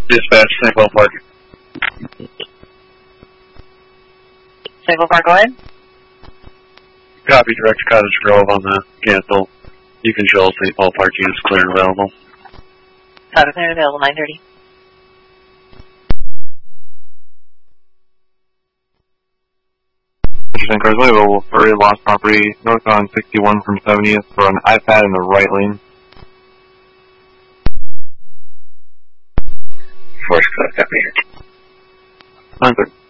Dispatch, St. Paul Park. St. Paul Park, go ahead. Copy, direct to Cottage Grove on the cancel. You can show St. Paul Park units clear and available. Copy, clear and available, 9:30. Interesting cars only available for a lost property north on 61 from 70th for an iPad in the right lane. Force code, copy. 9:30.